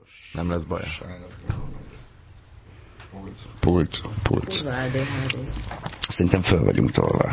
Nem lesz baj. Pult. Szerintem föl vagyunk tolva.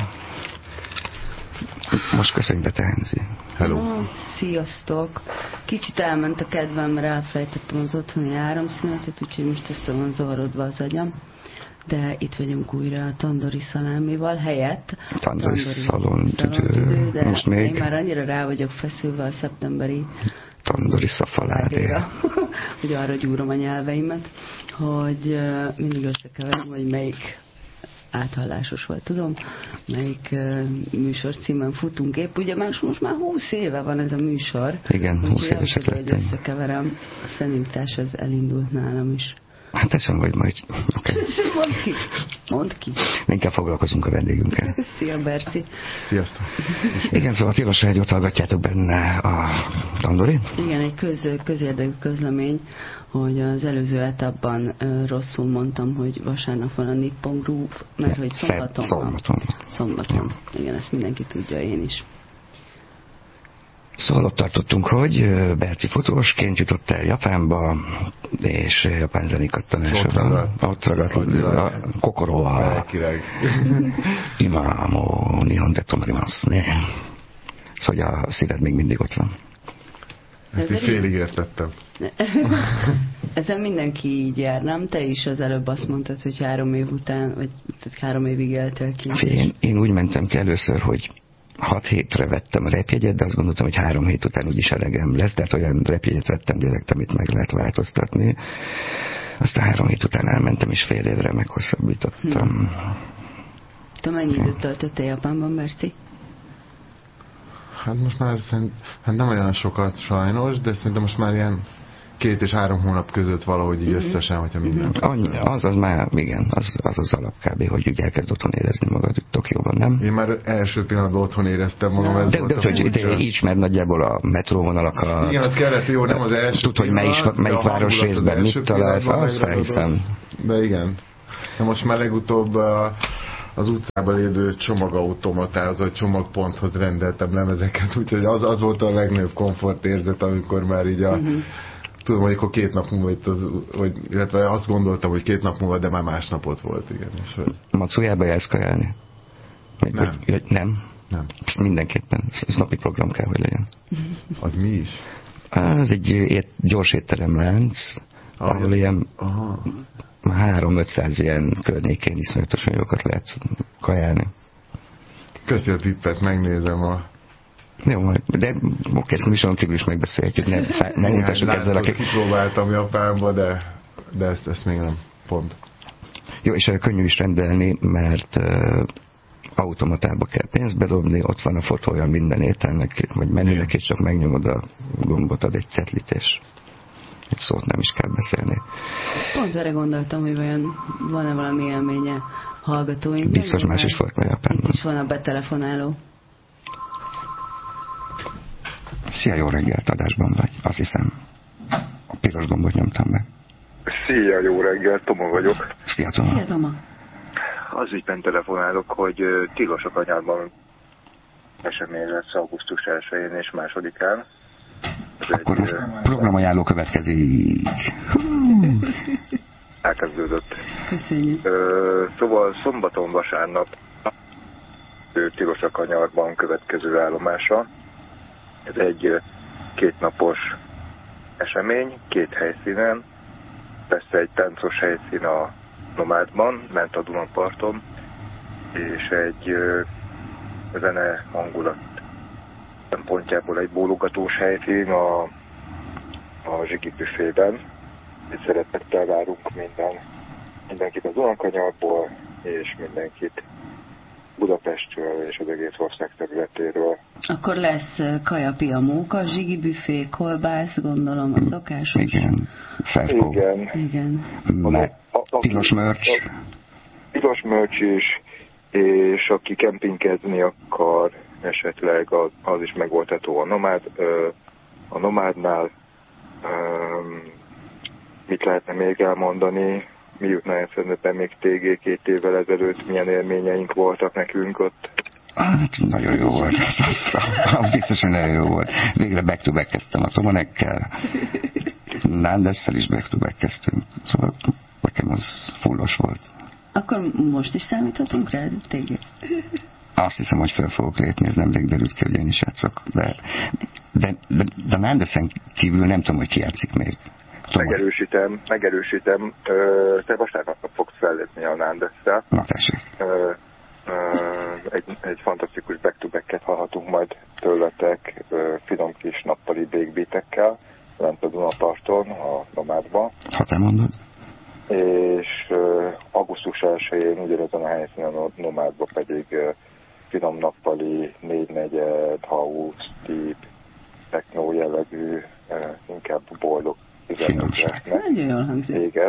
Most köszönjük be, te Henzi. Hello. Sziasztok. Kicsit elment a kedvem, mert elfelejtettem az otthoni áramszünetet, úgyhogy most ezt van zavarodva az agyam. De itt vagyunk újra a Tandori szalámival, helyett. Tandori szalontüdő. De most még én már annyira rá vagyok feszülve a szeptemberi Tandori szafaládéra. hogy arra gyúrom a nyelveimet, hogy mindig összekeverem, hogy melyik áthallásos volt, tudom, melyik műsor címen futunk épp. Ugye most már 20 éve van ez a műsor. Igen, 20 évesek lettünk. Hogy összekeverem, a szenintás az elindult nálam is. Hát te sem vagy majd. Okay. Mondd ki. Inkább foglalkozunk a vendégünkkel. Szia, Berci. Sziasztok. Igen, szóval a Tilos Rádiót hallgatjátok benne a Tandori. Igen, egy közérdekű közlemény, hogy az előző etapban rosszul mondtam, hogy vasárnap van a Nippon Groove, mert hogy szombaton. Igen, ezt mindenki tudja, én is. Szóval ott tartottunk, hogy Berci fotósként jutott el Japánba, és japán zenékat tanásra. Ott ragadt a Kokoroa. Imamo, Nihon de Tomarimasu, ne. Szóval a szíved még mindig ott van. Ezt így félig értettem. Ezen mindenki így jár, nem? Te is az előbb azt mondtad, hogy 3 év után, vagy 3 évig éltél ki. Én úgy mentem ki először, hogy 6 hétre vettem a repjegyet, de azt gondoltam, hogy 3 hét után úgyis elegem lesz, tehát olyan repjegyet vettem direkt, amit meg lehet változtatni. Aztán 3 hét után elmentem, és fél évre meghosszabbítottam. Te mennyi időt töltöttél Japánban, Merci? Hát most már nem olyan sokat sajnos, de szerintem most már ilyen 2 és 3 hónap között valahogy így összesen, hogyha minden. Annyi, az már, igen, az alap kb, hogy úgy elkezd otthon érezni magad itt Tokióban, nem? Én már első pillanatban otthon éreztem magam. De hogy ismer nagyjából a metróvonalakat. Igen, az kellett, jó, nem az első. Tud, hogy melyik városrészben mit találsz, azt hiszem. De igen. De most már legutóbb az utcában lévő csomagautomatához, vagy csomagponthoz rendeltem lemezeket, úgyhogy az volt a legnagyobb komfortérzet, amikor már így tudom, hogy akkor 2 nap múlva itt illetve azt gondoltam, hogy 2 nap múlva, de már másnapot volt, igen. Macujába jársz kajálni? Nem. Nem? Mindenképpen. Ez napi program kell, hogy legyen. Az mi is? Ez egy gyors étteremlánc, ahol ilyen 300-500 ilyen környékén iszonyatosan jókat lehet kajálni. Köszi a tippet, megnézem Jó, de oké, ezt műsoron kívül is megbeszéljük, ne mutassuk ezzel, akik... Kipróbáltam Japánba, de ezt még nem pont. Jó, és könnyű is rendelni, mert automatába kell pénzt bedobni, ott van a fotója minden ételnek, vagy menünek, és csak megnyomod a gombot, ad egy cetlit, és egy szót nem is kell beszélni. Pont erre gondoltam, hogy vajon van-e valami élménye hallgatóink. Biztos más is volt a Japánban. Itt is van a betelefonáló. Szia, jó reggelt, adásban vagy, azt hiszem. A piros gombot nyomtam meg. Szia, jó reggelt, Toma vagyok. Szia, Toma. Szia, Toma. Az ügyben telefonálok, hogy tilos a kanyarban esemény lesz augusztus 1-én és 2-án. Akkor programajánló következik. Elkezdődött. Köszönjük. Szóval szombaton, vasárnap tilos a kanyarban következő állomása. Ez egy 2 napos esemény, 2 helyszínen. Persze egy táncos helyszín a Nomádban, ment a Dunaparton, és egy zene hangulat szempontjából egy bólogatós helyszín a Zsigi büfében. Itt szeretettel várunk mindenkit az Dunakanyarból, és mindenkit Budapestről és az egész ország területéről. Akkor lesz kaja, pia, móka, Zsigi büfé, kolbász, gondolom a szokásos. Igen, felkó. Igen. Tilos mörcs. Tilos mörcs is, és aki kempingkezni akar, esetleg az is megoldható a Nomádnál. Mit lehetne még elmondani? Mi jutna eszembe még TG 2 évvel ezelőtt, milyen élményeink voltak nekünk ott? Hát nagyon jó volt, az biztos, hogy nagyon jó volt. Végre back-to-back kezdtem a Tomanekkel. Nandesszel is back-to-back kezdtünk, szóval nekem az fullos volt. Akkor most is számíthatunk rád, téged? Azt hiszem, hogy fel fogok lépni, ez nemrég derült ki, hogy én is játszok. De Nandessen kívül nem tudom, hogy ki játszik még. Megerősítem. Te vasárnap fogsz fellépni a Nandesszel. Na, tessék. Egy fantasztikus back-to-backet hallhatunk majd tőletek finom kis nappali békbítekkel lent a Dunaparton, a Nomádban. Ha te mondod. És augusztus 1-én ugyanezen a helyszínen a Nomádban pedig finom nappali, 4/4 house, deep, techno jellegű, inkább boldog finomság. Nagyon jól hangzik. Igen.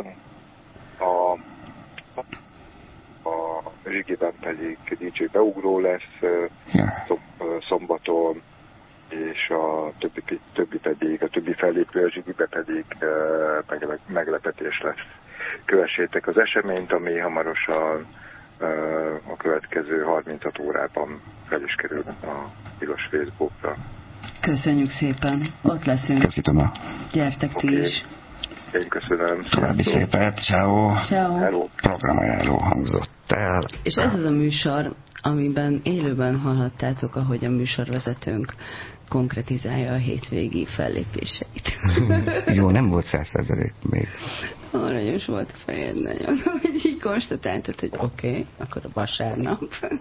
A Zsigiben pedig DJ Beugró lesz szombaton, és a többi fellépő a Zsigibe pedig meglepetés lesz. Kövessétek az eseményt, ami hamarosan a következő 36 órában fel is kerül a tilos Facebookra. Köszönjük szépen, ott leszünk. Köszönöm. Gyertek ti is. Én köszönöm. További szépet, ciao. Ciao. Programajánló hangzott el. És ez az a műsor, amiben élőben hallhattátok, ahogy a műsorvezetőnk konkretizálja a hétvégi fellépéseit. Jó, nem volt 100% még. Aranyos volt a fejed nagyon, hogy így konstatáltad, hogy oké, akkor a vasárnap.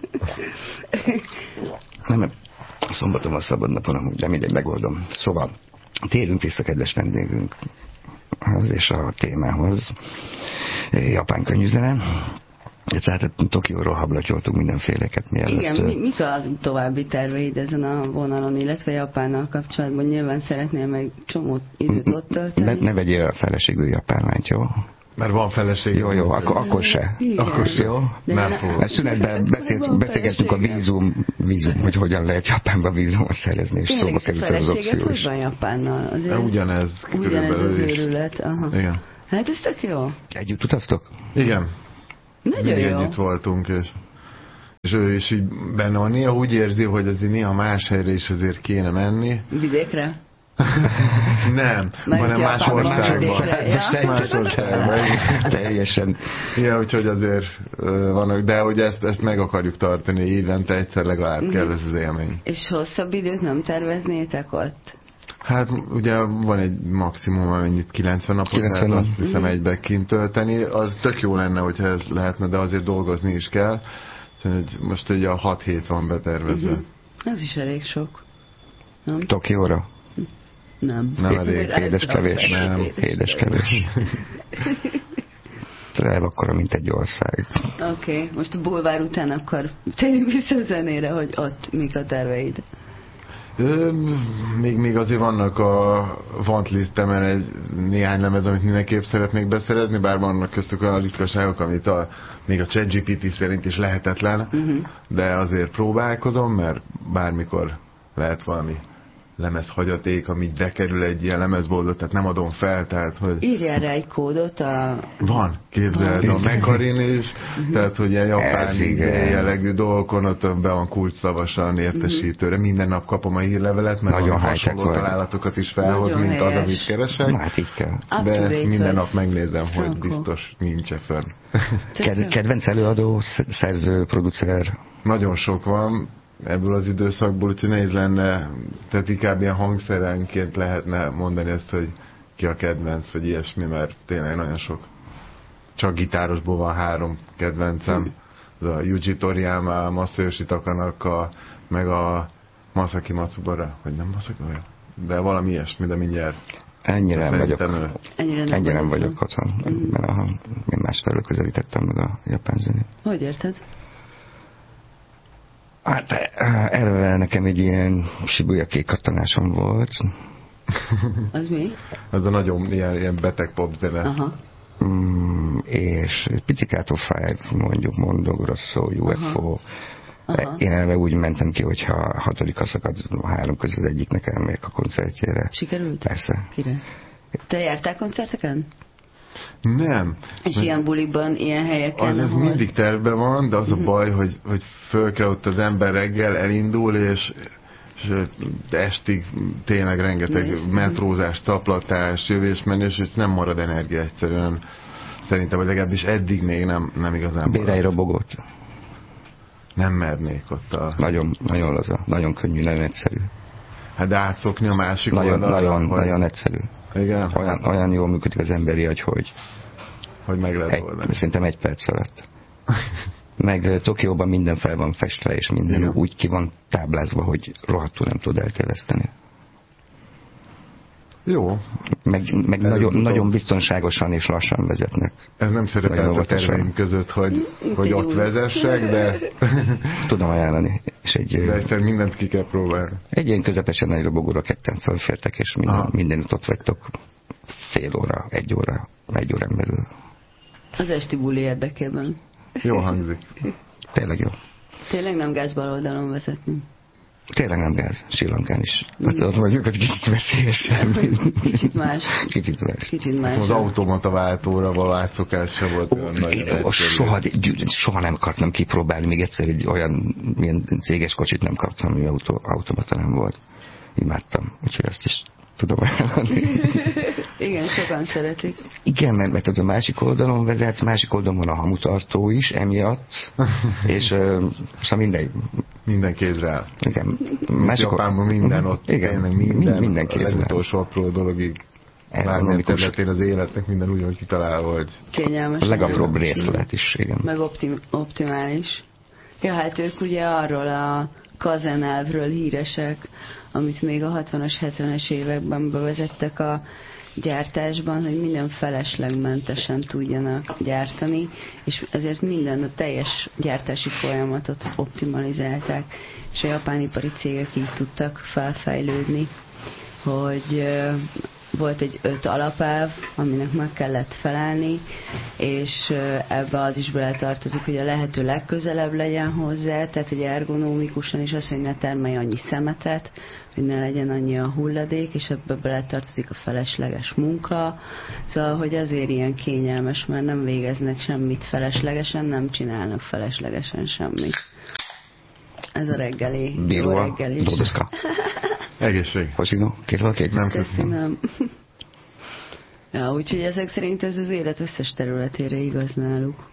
Nem, szombaton a szabad napon, de mindegy, megoldom. Szóval térjünk vissza kedves vendégünkhez és a témához. Japán könyvzene. Tehát Tokióról hablatyoltunk mindenféleket mielőtt. Igen, mik a további terveid ezen a vonalon, illetve Japánnal kapcsolatban? Nyilván szeretnél meg csomó időt ott tölteni. Ne vegyél a feleségül japán lányt, jó? Mert van feleség. Jó, akkor se. Igen. Akkor se, jó? Ezt szünetben beszélgettünk a vízum, hogy hogyan lehet Japánba vízumot szerezni, és szóba került az opció is. Hogy van Japánnal? Azért ugyanez az őrület. Aha. Igen. Hát ez tök jó. Együtt utaztok? Igen. Nagyon jó. Együtt voltunk, és ő is így benne van. Néha úgy érzi, hogy azért néha más helyre is azért kéne menni. Vidékre? Nem, hanem más országban. Más országban. Teljesen. Igen, úgyhogy azért vannak, de hogy ezt meg akarjuk tartani, évente egyszer legalább kell ez az élmény. És hosszabb időt nem terveznétek ott? Hát ugye van egy maximum, amennyit 90 napot lehet azt hiszem egybe kint tölteni. Az tök jó lenne, hogyha ez lehetne, de azért dolgozni is kell. Most ugye a 6 hét van betervezve. Ez is elég sok. Nem? Tokióra? Nem elég. Édeskevés. Nem. Édeskevés. El akkora, mint egy ország. Oké, most a bulvár után akkor térjünk vissza a zenére, hogy ott mik a terveid. Még azért vannak a wantlist-emen egy néhány lemez, amit mindenképp szeretnék beszerezni, bár vannak köztük olyan ritkaságok, amit még a ChatGPT szerint is lehetetlen, de azért próbálkozom, mert bármikor lehet valami lemezhagyaték, ami bekerül egy ilyen lemezboltba, tehát nem adom fel, tehát hogy... Írjál rá egy kódot Van, képzeld, a Mekarin is, tehát hogy ilyen japán jellegű dolgokon ott be van kulcsszavasan értesítőre. Minden nap kapom a hírlevelet, mert nagyon hasonló találatokat is felhoz, nagyon mint helyes. az, amit keresek. Hát így kell. De minden nap megnézem, hogy biztos nincs-e fönn. Kedvenc előadó, szerző, producer? Nagyon sok van ebből az időszakból, úgyhogy nehéz lenne, tehát inkább ilyen hangszerenként lehetne mondani ezt, hogy ki a kedvenc, vagy ilyesmi, mert tényleg nagyon sok. Csak gitárosból van 3 kedvencem. Az a Yuji Toriyama, a Masayoshi Takanaka, meg a Masaki Matsubara, vagy nem Masaki, de valami ilyesmi, de mindjárt. Ennyire nem vagyok otthon. Mert én másfelől közelítettem meg a japán zenét. Hogy érted? Hát eleve nekem egy ilyen Shibuya kék kattanásom volt. Az mi? Az a nagyon ilyen beteg popzene. Aha. És Pizzicato 5, mondjuk Mondo Grosso, UFO. Én eleve úgy mentem ki, hogyha a 6. szakadt 3 közül az egyiknek elmegyek a koncertjére. Sikerült? Persze. Kire? Te jártál koncerteken? Nem. És ilyen bulikban, ilyen helyeken? Az ahol... mindig tervben van, de az a baj, hogy föl kell ott az ember reggel, elindul, és és estig tényleg rengeteg metrózás, caplatás, jövés-menés, és nem marad energia egyszerűen. Szerintem, vagy legalábbis eddig még nem igazán marad. Bérei robogót. Nem mernék ott Nagyon laza, nagyon könnyű, nagyon egyszerű. Hát de átszokni a másik oldalra. Nagyon egyszerű. Igen? Olyan jól működik az emberi agy, hogy meg lehet oldani. Szerintem 1 perc alatt. Meg Tokióban minden fel van festve, és minden úgy ki van táblázva, hogy rohadtul nem tud eltéveszteni. Jó. Meg nagyon biztonságosan és lassan vezetnek. Ez nem szerepelt a terveim között, hogy ott vezessek, de... Tudom ajánlani. De egyszer mindent ki kell próbálni. Egy ilyen közepesen nagy robogóra ketten fölfértek, és mindenütt ott vagytok fél óra, 1 órán belül. Az esti buli érdekében. Jó hangzik. Tényleg jó. Tényleg nem gáz bal oldalon vezetni? Tényleg nem gáz. Sri Lankán is. Ott mondjuk, hogy kicsit veszélyesebb. Kicsit más. Kicsit más. Az automata váltóra való átszokás sem volt olyan nagyon soha nem akartam kipróbálni. Még egyszer egy olyan milyen céges kocsit nem kaptam, ami automata nem volt. Imádtam. Úgyhogy ezt is tudom ajánlani. Igen, sokan szeretik. Igen, mert a másik oldalon vezetsz, másik oldalon van a hamutartó is, emiatt, és szóval minden kézre áll. Igen. Japánban minden ott, igen, minden kézre. A legutolsó apró dologig, bármilyen területén az életnek minden úgy van kitalálva, hogy... Kényelmes. A legapróbb részlet is, igen. Meg optimális. Ja, hát ők ugye arról a Kazan elvről híresek, amit még a 60-as, 70-es években bevezettek a gyártásban, hogy minden feleslegmentesen tudjanak gyártani, és ezért minden a teljes gyártási folyamatot optimalizálták, és a japán ipari cégek így tudtak felfejlődni, hogy volt egy 5 alapelv, aminek meg kellett felelni, és ebbe az is beletartozik, hogy a lehető legközelebb legyen hozzá, tehát hogy ergonomikusan is az, hogy ne termelj annyi szemetet, hogy ne legyen annyi a hulladék, és ebbe beletartozik a felesleges munka, szóval, hogy azért ilyen kényelmes, mert nem végeznek semmit feleslegesen, nem csinálnak feleslegesen semmit. Ez a reggeli. Jó reggel is. Egészség. Hozzino, két. Nem köszönöm. Ja, úgyhogy ezek szerint ez az élet összes területére igaz náluk.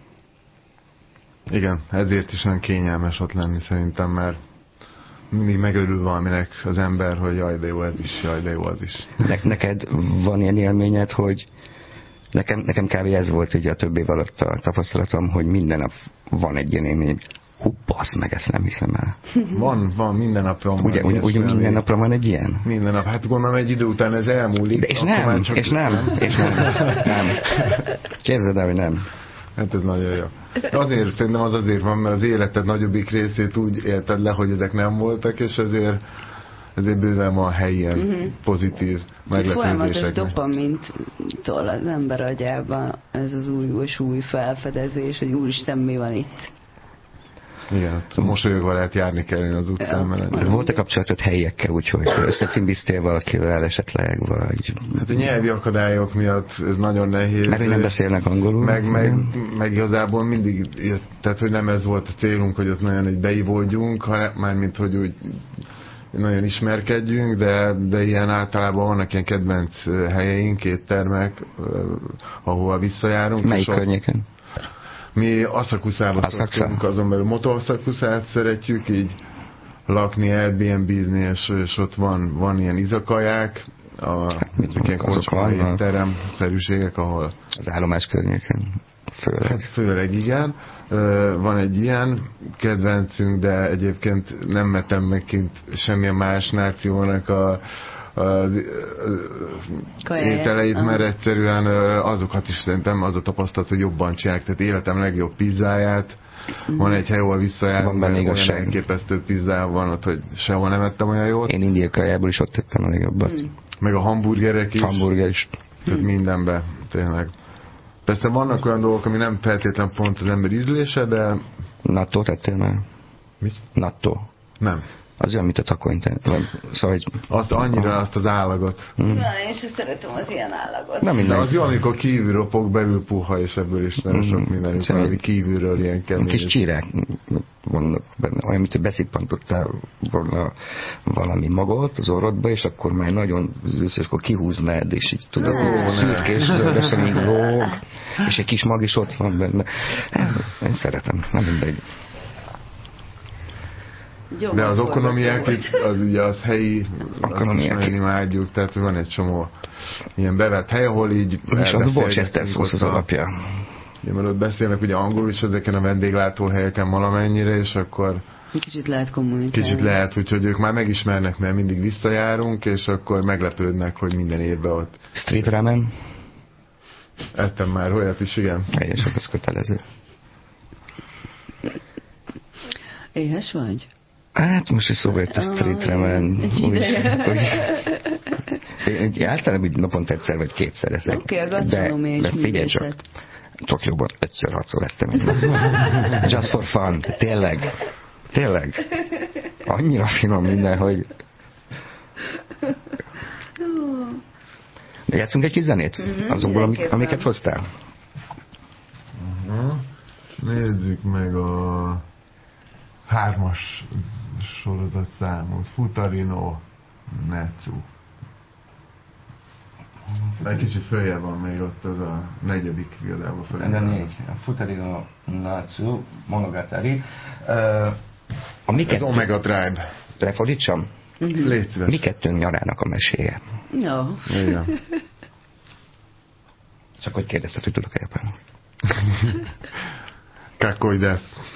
Igen, ezért is olyan kényelmes ott lenni szerintem, mert mindig megörül valaminek az ember, hogy jaj, de jó ez is, jaj, de jó az is. Neked van ilyen élményed, hogy nekem kb. Ez volt ugye a több év alatt a tapasztalatom, hogy minden nap van egy ilyen élmény, basz meg, ezt nem hiszem el. Van, minden napra van. Ugye minden napra van egy ilyen? Minden nap, hát gondolom egy idő után ez elmúlik. De és nem. Képzeld el, hogy nem. Hát ez nagyon jó. Azért szerintem azért van, mert az életed nagyobbik részét úgy élted le, hogy ezek nem voltak, és ezért bőven van hely ilyen pozitív meglepődéseknek. Folyamatos dopamintól az ember agyában ez az új felfedezés, hogy úristen, mi van itt. Igen, mosolyogva lehet járni kellene az utcán. Ja. Volt-e kapcsolatod helyiekkel, úgyhogy összecimbiztél valakivel esetleg? Vagy... Hát a nyelvi akadályok miatt ez nagyon nehéz. Mert nem beszélnek angolul. Meg igazából mindig jött, tehát hogy nem ez volt a célunk, hogy ott nagyon hogy beivódjunk, mármint hogy úgy nagyon ismerkedjünk, de ilyen általában vannak ilyen kedvenc helyeink, éttermek, ahova visszajárunk. Melyik környéken? Mi Asakusába szoktunk, azon belül Moto-Asakusát szeretjük, így lakni, Airbnb-zni, és ott van ilyen izakaják, ezek ilyen kocsmai étterem-szerűségek, ahol... Az állomás környéken, főleg. Hát főleg, igen. Van egy ilyen kedvencünk, de egyébként nem metem meg kint semmilyen más nációnak az ételeit, mert egyszerűen azokat is szerintem az a tapasztalat, hogy jobban csinálják, tehát életem legjobb pizzáját, van egy hely, ahol visszajárunk, olyan elképesztő pizzá van ott, hogy sehol nem ettem olyan jót. Én indiai kajából is ott ettem a legjobbat. Meg a hamburgerek is. Hamburger is. Tehát mindenbe, tényleg. Persze vannak olyan dolgok, ami nem feltétlen pont az ember ízlése, de... Nattó tettél már? Mit? Nattó. Nem. Az olyan, mint a takonyten. Szóval, hogy... Azt az állagot. Én sem szeretem az ilyen állagot. Nem minden. De az jó, amikor kívül ropog, belül puha, és ebből is nagyon sok minden, ami kívülről ilyen kemény. Kis csírák vannak benne, olyan, mint hogy beszippantottál volna valami magot az orrodba, és akkor már nagyon zűsz, és akkor kihúznád, és így tudod, szürkés, zöldesen így lóg, és egy kis mag is ott van benne. Én szeretem, nem mindegy. De az okonomiáki, az ugye az helyi, azt imádjuk, tehát van egy csomó ilyen bevett hely, ahol így és a Worcester szósz az alapja. Mert ott beszélnek ugye angolul is ezeken a vendéglátóhelyeken valamennyire, és akkor kicsit lehet kommunikálni. Kicsit lehet, úgyhogy ők már megismernek, mert mindig visszajárunk, és akkor meglepődnek, hogy minden évben ott. Street ramen. Ettem már olyat is, igen. És ez kötelező. Éhes vagy? Hát most is szóba jött a street ramen. Én általában naponta egyszer vagy kétszer eszek. Oké, a gasztronómia is figyelj csak, Tokióban 5-6-szor ettem. Just for fun. Tényleg. Annyira finom minden, hogy... De játszunk egy kis zenét? Azokból, amiket hoztál? Nézzük meg a 3-as sorozat számot. Futarino Netsu. Egy kicsit följebb van még ott, az a 4. igazából följebb. De 4. A Futarino Netsu, Monogatari. A mi kettő... Omega Tribe. Lefordítsam? Légy szíves. Mi kettőnk nyarának a meséje. Ja. Igen. Csak hogy kérdezted, hogy tudok-e japánul. Kakoi desu.